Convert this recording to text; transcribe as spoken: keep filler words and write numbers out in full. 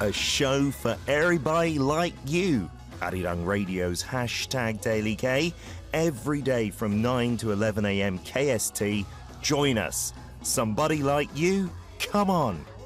A show for everybody like you. Arirang Radio's hashtag Daily K. Every day from nine to eleven a m K S T. Join us. Somebody like you? Come on.